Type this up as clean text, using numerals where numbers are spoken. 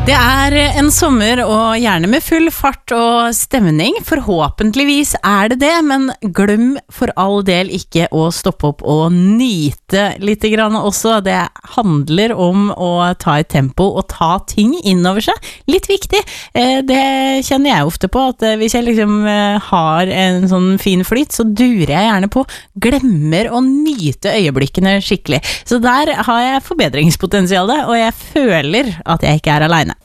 Det en sommer og gjerne med full fart og stemning. Forhåpentligvis det det, men glem for all del ikke å stoppe opp og nyte litt grann også. Det handler om å ta et tempo og ta ting innover seg. Litt viktig. Det kjenner jeg ofte på, at hvis jeg liksom har en sånn fin flyt, så durer jeg gjerne på. Glemmer å nyte øyeblikkene skikkelig. Så der har jeg forbedringspotensialet, og jeg føler at jeg ikke alene.